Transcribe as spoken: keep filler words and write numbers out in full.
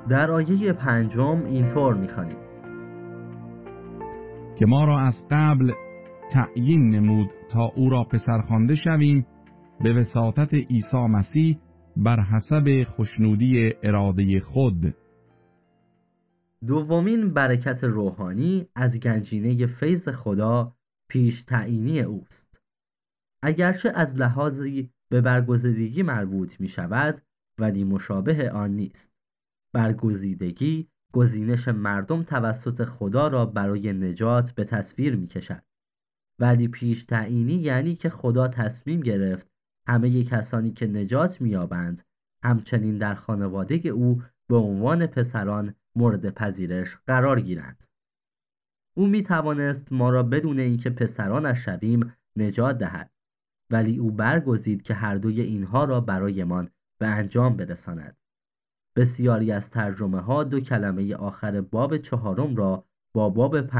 در آیه پنجم اینطور می‌خوانیم: که ما را از قبل تعیین نمود تا او را پسر خوانده شویم به وساطت عیسی مسیح بر حسب خوشنودی اراده خود. دومین برکت روحانی از گنجینه فیض خدا پیش تعیینی اوست. اگرچه از لحاظی به برگزیدگی مربوط می شود ولی مشابه آن نیست. برگزیدگی گزینش مردم توسط خدا را برای نجات به تصویر می کشد. ولی پیش تعیینی یعنی که خدا تصمیم گرفت همه کسانی که نجات می یابند همچنین در خانواده او به عنوان پسران مورد پذیرش قرار گیرند. او می توانست ما را بدون اینکه پسرانش شویم نجات دهد، ولی او برگزید که هر دوی اینها را برایمان به انجام برساند. بسیاری از ترجمه ها دو کلمه آخر باب چهارم را با باب